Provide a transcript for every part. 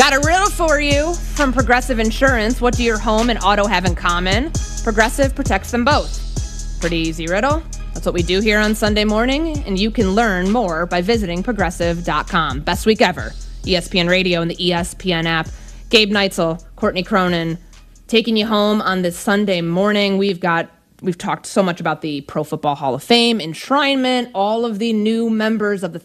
Got a riddle for you from Progressive Insurance. What do your home and auto have in common? Progressive protects them both. Pretty easy riddle. That's what we do here on Sunday morning, and you can learn more by visiting Progressive.com. Best week ever. ESPN Radio and the ESPN app. Gabe Neitzel, Courtney Cronin, taking you home on this Sunday morning. We've talked so much about the Pro Football Hall of Fame, enshrinement, all of the new members of the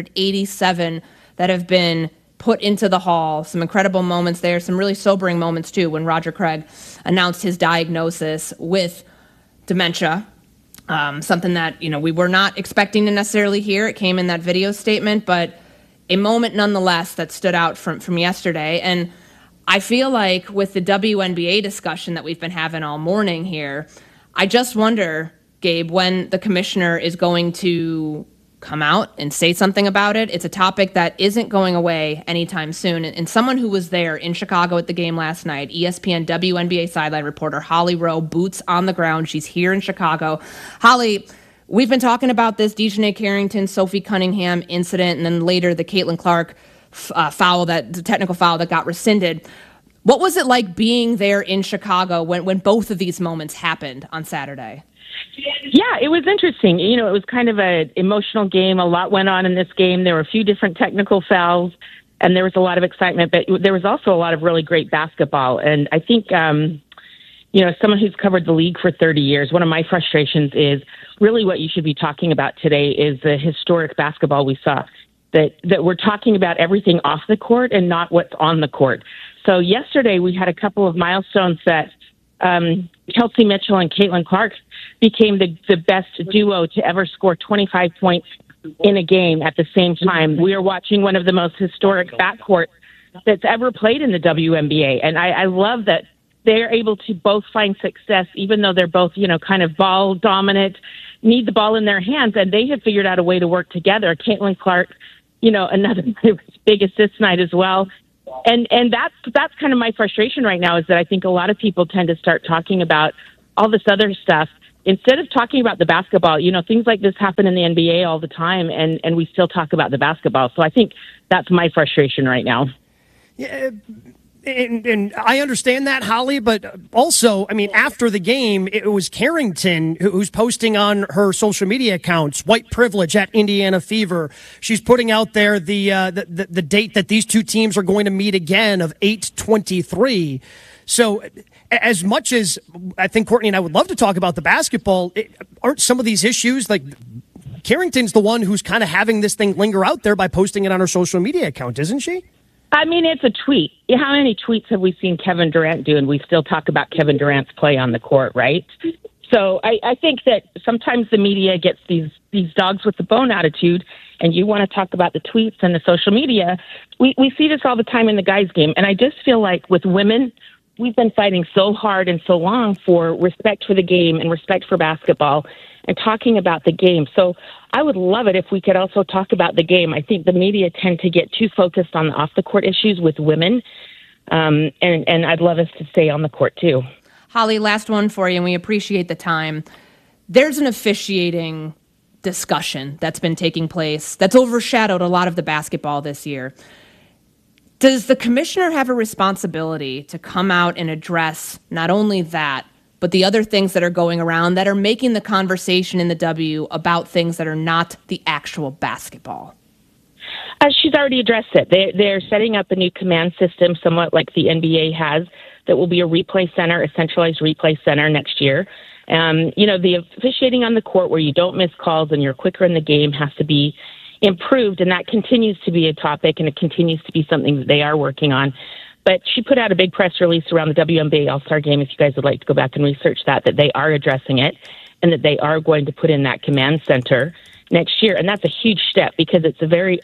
387 that have been put into the hall. Some incredible moments there, some really sobering moments too when Roger Craig announced his diagnosis with dementia. Something that, we were not expecting to necessarily hear. It came in that video statement, but a moment nonetheless that stood out from yesterday. And I feel like with the WNBA discussion that we've been having all morning here, I just wonder, Gabe, when the commissioner is going to come out and say something about it. It's a topic that isn't going away anytime soon. And someone who was there in Chicago at the game last night, ESPN WNBA sideline reporter Holly Rowe, boots on the ground. She's here in Chicago. Holly, we've been talking about this Dejanay Carrington, Sophie Cunningham incident, and then later the Caitlin Clark the technical foul that got rescinded. What was it like being there in Chicago when both of these moments happened on Saturday? Yeah, it was interesting. It was kind of an emotional game. A lot went on in this game. There were a few different technical fouls, and there was a lot of excitement, but there was also a lot of really great basketball. And I think, someone who's covered the league for 30 years, one of my frustrations is really what you should be talking about today is the historic basketball we saw, that we're talking about everything off the court and not what's on the court. So yesterday we had a couple of milestones that Chelsea Mitchell and Caitlin Clark became the best duo to ever score 25 points in a game at the same time. We are watching one of the most historic backcourts that's ever played in the WNBA. And I love that they're able to both find success, even though they're both, kind of ball dominant, need the ball in their hands, and they have figured out a way to work together. Caitlin Clark, another big assist night as well. And that's kind of my frustration right now, is that I think a lot of people tend to start talking about all this other stuff instead of talking about the basketball. Things like this happen in the NBA all the time, and we still talk about the basketball. So I think that's my frustration right now. Yeah, and I understand that, Holly, but also, after the game, it was Carrington who's posting on her social media accounts, white privilege at Indiana Fever. She's putting out there the date that these two teams are going to meet again of 8/23. So as much as I think Courtney and I would love to talk about the basketball, aren't some of these issues, like Carrington's the one who's kind of having this thing linger out there by posting it on her social media account, isn't she? It's a tweet. How many tweets have we seen Kevin Durant do, and we still talk about Kevin Durant's play on the court, right? So I think that sometimes the media gets these dogs with the bone attitude, and you want to talk about the tweets and the social media. We see this all the time in the guys' game, and I just feel like with women, we've been fighting so hard and so long for respect for the game and respect for basketball and talking about the game. So I would love it if we could also talk about the game. I think the media tend to get too focused on the off-the-court issues with women, and I'd love us to stay on the court too. Holly, last one for you, and we appreciate the time. There's an officiating discussion that's been taking place that's overshadowed a lot of the basketball this year. Does the commissioner have a responsibility to come out and address not only that, but the other things that are going around that are making the conversation in the W about things that are not the actual basketball? She's already addressed it. They're setting up a new command system, somewhat like the NBA has, that will be a replay center, a centralized replay center next year. The officiating on the court where you don't miss calls and you're quicker in the game has to be improved, and that continues to be a topic, and it continues to be something that they are working on. But she put out a big press release around the WNBA All-Star Game, if you guys would like to go back and research that they are addressing it and that they are going to put in that command center next year. And that's a huge step because it's a very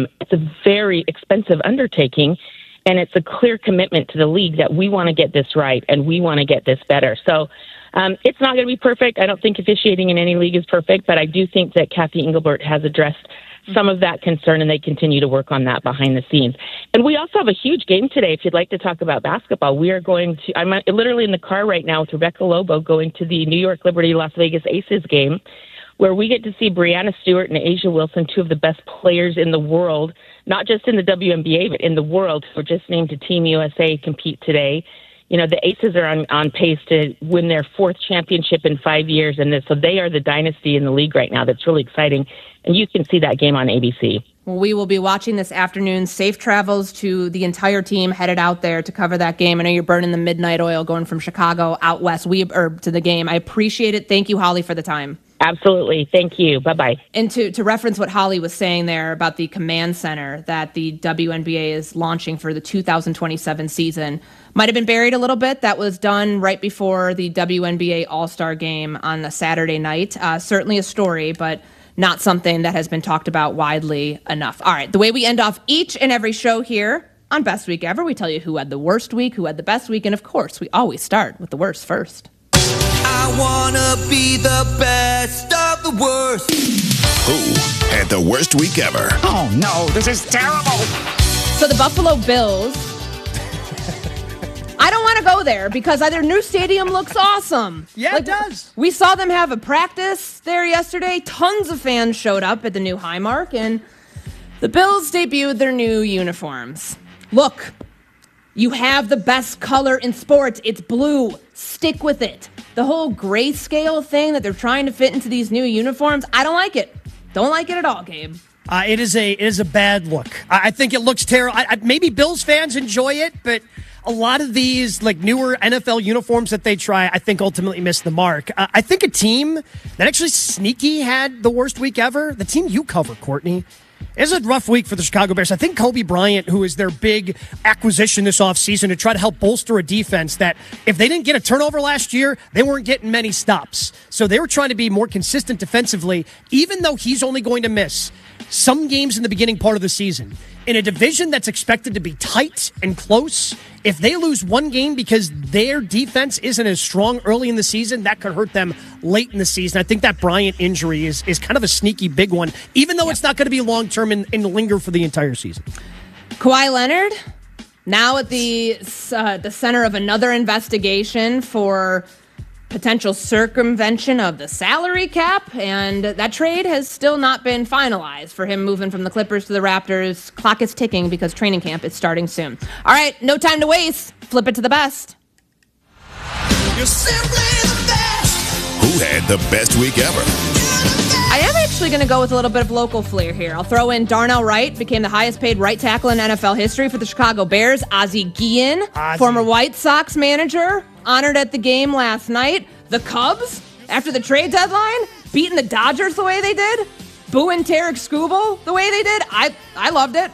expensive undertaking, and it's a clear commitment to the league that we want to get this right and we want to get this better. So it's not going to be perfect. I don't think officiating in any league is perfect, but I do think that Kathy Engelbert has addressed some of that concern, and they continue to work on that behind the scenes. And we also have a huge game today. If you'd like to talk about basketball, we are I'm literally in the car right now with Rebecca Lobo going to the New York Liberty Las Vegas Aces game, where we get to see Breanna Stewart and Asia Wilson, two of the best players in the world, not just in the WNBA, but in the world, who are just named to Team USA, compete today. You know, the Aces are on pace to win their 4th championship in 5 years, and so they are the dynasty in the league right now. That's really exciting, and you can see that game on ABC. Well, we will be watching this afternoon. Safe travels to the entire team headed out there to cover that game. I know you're burning the midnight oil going from Chicago out west to the game. I appreciate it. Thank you, Holly, for the time. Absolutely. Thank you. Bye-bye. And to reference what Holly was saying there about the command center that the WNBA is launching for the 2027 season, might have been buried a little bit. That was done right before the WNBA All-Star game on a Saturday night. Certainly a story, but not something that has been talked about widely enough. All right, the way we end off each and every show here on Best Week Ever, we tell you who had the worst week, who had the best week, and of course, we always start with the worst first. I wanna be the best of the worst. Who had the worst week ever? Oh no, this is terrible. So the Buffalo Bills, I don't want to go there because their new stadium looks awesome. Yeah, it does. We saw them have a practice there yesterday. Tons of fans showed up at the new Highmark, and the Bills debuted their new uniforms. Look, you have the best color in sports. It's blue. Stick with it. The whole grayscale thing that they're trying to fit into these new uniforms, I don't like it. Don't like it at all, Gabe. It is a bad look. I think it looks terrible. Maybe Bills fans enjoy it, but a lot of these like newer NFL uniforms that they try, I think ultimately miss the mark. I think a team that actually sneaky had the worst week ever, the team you cover, Courtney. It was a rough week for the Chicago Bears. I think Kobe Bryant, who is their big acquisition this offseason to try to help bolster a defense that if they didn't get a turnover last year, they weren't getting many stops. So they were trying to be more consistent defensively, even though he's only going to miss some games in the beginning part of the season. In a division that's expected to be tight and close, if they lose one game because their defense isn't as strong early in the season, that could hurt them late in the season. I think that Bryant injury is kind of a sneaky big one, even though it's not going to be long-term and linger for the entire season. Kawhi Leonard, now at the center of another investigation for potential circumvention of the salary cap, and that trade has still not been finalized for him moving from the Clippers to the Raptors. Clock is ticking because training camp is starting soon. All right, no time to waste. Flip it to the best. You're simply the best. Who had the best week ever? I am actually going to go with a little bit of local flair here. I'll throw in Darnell Wright, became the highest paid right tackle in NFL history for the Chicago Bears. Ozzie Guillen, former White Sox manager, honored at the game last night. The Cubs, after the trade deadline, beating the Dodgers the way they did, booing Tarek Skubal the way they did. I loved it.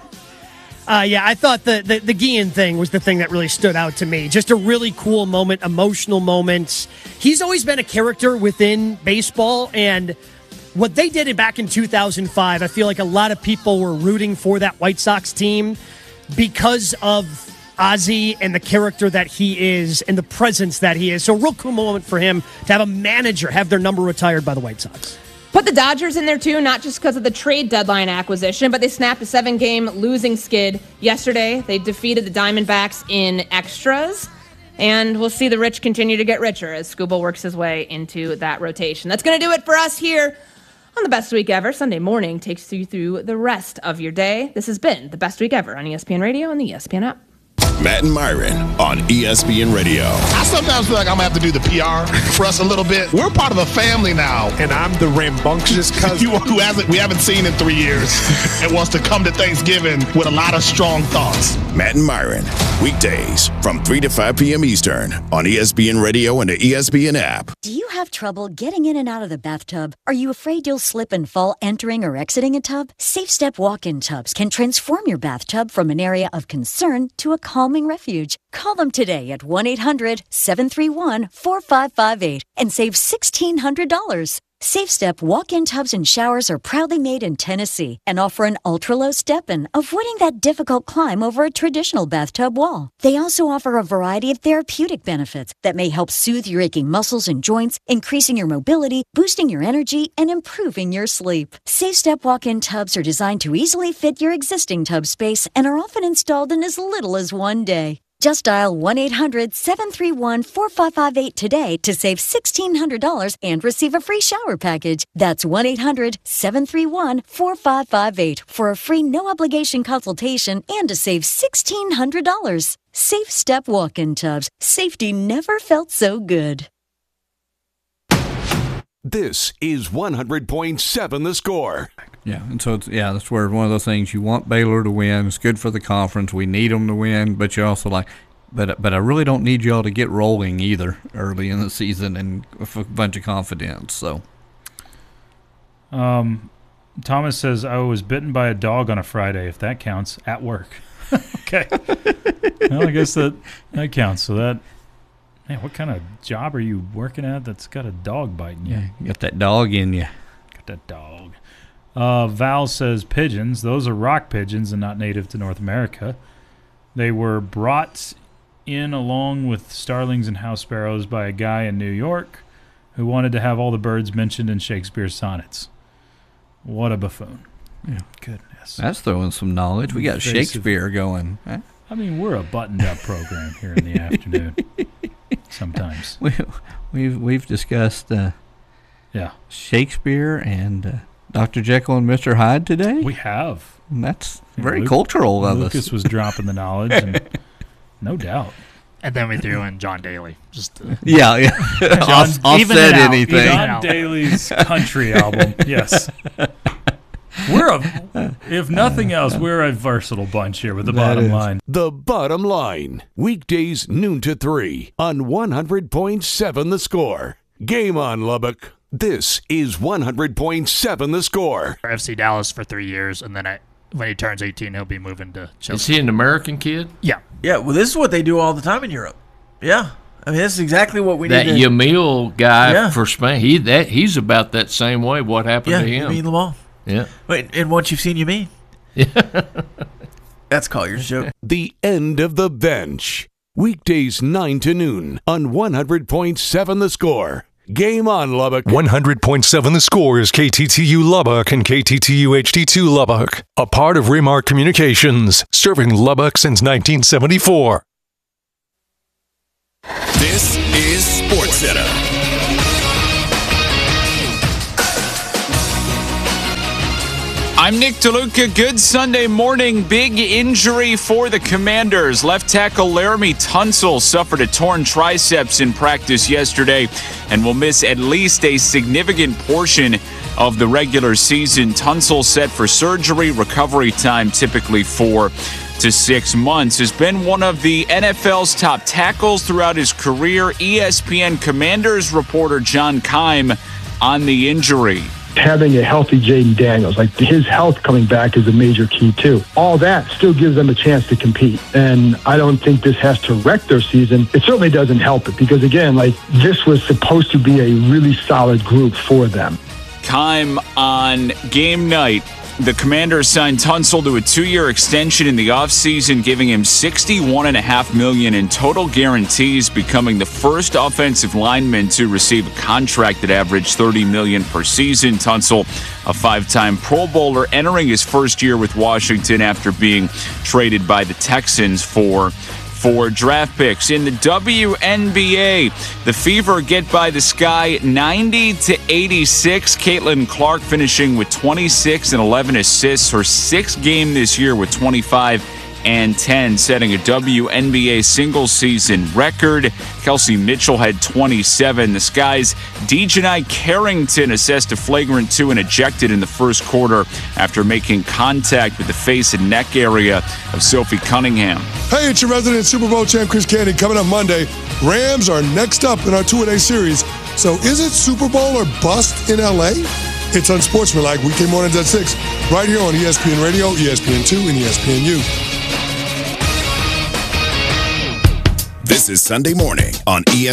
I thought the Guillen thing was the thing that really stood out to me. Just a really cool moment, emotional moment. He's always been a character within baseball, and what they did back in 2005, I feel like a lot of people were rooting for that White Sox team because of Ozzie and the character that he is and the presence that he is. So a real cool moment for him to have a manager have their number retired by the White Sox. Put the Dodgers in there too, not just because of the trade deadline acquisition, but they snapped a 7-game losing skid yesterday. They defeated the Diamondbacks in extras. And we'll see the rich continue to get richer as Skubal works his way into that rotation. That's going to do it for us here on the Best Week Ever. Sunday morning takes you through the rest of your day. This has been the Best Week Ever on ESPN Radio and the ESPN app. Matt and Myron on ESPN Radio. I sometimes feel like I'm going to have to do the PR for us a little bit. We're part of a family now. And I'm the rambunctious cousin. We haven't seen in 3 years and wants to come to Thanksgiving with a lot of strong thoughts. Matt and Myron, weekdays from 3 to 5 p.m. Eastern on ESPN Radio and the ESPN app. Do you have trouble getting in and out of the bathtub? Are you afraid you'll slip and fall entering or exiting a tub? SafeStep walk-in tubs can transform your bathtub from an area of concern to a calming refuge. Call them today at 1-800-731-4558 and save $1,600. SafeStep walk-in tubs and showers are proudly made in Tennessee and offer an ultra-low step-in, avoiding that difficult climb over a traditional bathtub wall. They also offer a variety of therapeutic benefits that may help soothe your aching muscles and joints, increasing your mobility, boosting your energy, and improving your sleep. SafeStep walk-in tubs are designed to easily fit your existing tub space and are often installed in as little as 1 day. Just dial 1-800-731-4558 today to save $1,600 and receive a free shower package. That's 1-800-731-4558 for a free no-obligation consultation and to save $1,600. Safe Step Walk-in Tubs. Safety never felt so good. This is 100.7 The Score. Yeah, and so that's where one of those things you want Baylor to win. It's good for the conference. We need them to win, but you also but I really don't need y'all to get rolling either early in the season and with a bunch of confidence. So, Thomas says I was bitten by a dog on a Friday. If that counts, at work. Okay. Well, I guess that counts. So that. Man, what kind of job are you working at that's got a dog biting you? Yeah, you got that dog in you. Got that dog. Val says pigeons. Those are rock pigeons and not native to North America. They were brought in along with starlings and house sparrows by a guy in New York who wanted to have all the birds mentioned in Shakespeare's sonnets. What a buffoon. Yeah. Goodness. That's throwing some knowledge. We got Shakespeare going. Huh? I mean, we're a buttoned-up program here in the afternoon. Sometimes we've discussed Shakespeare and Dr. Jekyll and Mr. Hyde today. We have. And that's very cultural of us. Lucas was dropping the knowledge, and no doubt. And then we threw in John Daly. Just yeah. I'll said anything. John Daly's country album. Yes. If nothing else, we're a versatile bunch here with the bottom line. The Bottom Line. Weekdays noon to 3 on 100.7 The Score. Game on, Lubbock. This is 100.7 The Score. FC Dallas for 3 years, and then when he turns 18, he'll be moving to Chelsea. Is he an American kid? Yeah. Yeah, well, this is what they do all the time in Europe. Yeah. I mean, this is exactly what we need. That Yamil guy for Spain, he's about that same way. What happened to him? Yamin Lamar. Yeah. Wait, and once you've seen Yamin. That's Collier's joke. The End of the Bench. Weekdays 9 to noon on 100.7 The Score. Game on, Lubbock. 100.7 The Score is KTTU Lubbock and KTTU HD2 Lubbock. A part of Remark Communications, serving Lubbock since 1974. This is SportsCenter. I'm Nick DeLuca. Good Sunday morning. Big injury for the Commanders. Left tackle Laramie Tunsil suffered a torn triceps in practice yesterday and will miss at least a significant portion of the regular season. Tunsil set for surgery. Recovery time typically 4 to 6 months. Has been one of the NFL's top tackles throughout his career. ESPN Commanders reporter John Keim on the injury. Having a healthy Jaden Daniels, like his health coming back is a major key too. All that still gives them a chance to compete. And I don't think this has to wreck their season. It certainly doesn't help it because again, like this was supposed to be a really solid group for them. Keim on game night. The Commanders signed Tunsil to a 2-year extension in the offseason, giving him $61.5 million in total guarantees, becoming the first offensive lineman to receive a contract that averaged $30 million per season. Tunsil, a 5-time Pro Bowler, entering his first year with Washington after being traded by the Texans for 4 draft picks. In the WNBA, the Fever get by the Sky 90-86. Caitlin Clark finishing with 26 and 11 assists. Her 6th game this year with 25 and 10, setting a WNBA single season record. Kelsey Mitchell had 27. The Sky's Dejanai Carrington assessed a flagrant 2 and ejected in the first quarter after making contact with the face and neck area of Sophie Cunningham. Hey, it's your resident Super Bowl champ Chris Candy. Coming up Monday, Rams are next up in our 2-a-day series. So is it Super Bowl or bust in LA? It's Unsportsmanlike weekday mornings at 6, right here on ESPN Radio, ESPN2, and ESPNU. This is Sunday morning on ESPN.